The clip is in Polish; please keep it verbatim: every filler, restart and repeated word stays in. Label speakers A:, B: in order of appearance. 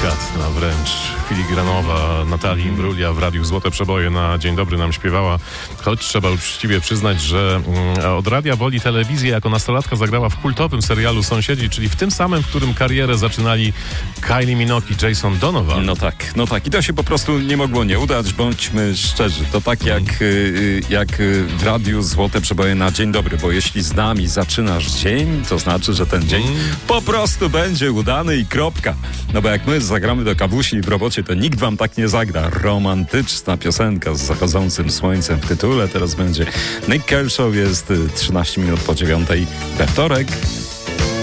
A: delikatna, wręcz filigranowa Natalia Imbruglia w Radiu Złote Przeboje na Dzień Dobry nam śpiewała. Choć trzeba uczciwie przyznać, że mm, od radia woli telewizję jako nastolatka zagrała w kultowym serialu Sąsiedzi, czyli w tym samym, w którym karierę zaczynali Kylie Minogue i Jason Donovan.
B: No tak, no tak. I to się po prostu nie mogło nie udać, bądźmy szczerzy. To tak jak, mm. y, jak w Radiu Złote Przeboje na Dzień Dobry, bo jeśli z nami zaczynasz dzień, to znaczy, że ten dzień mm. po prostu będzie udany i kropka. No bo jak my zagramy do kawusi w robocie, to nikt wam tak nie zagra. Romantyczna piosenka z zachodzącym słońcem w tytule. Teraz będzie Nick Kershaw, jest trzynaście minut po dziewiątej we wtorek.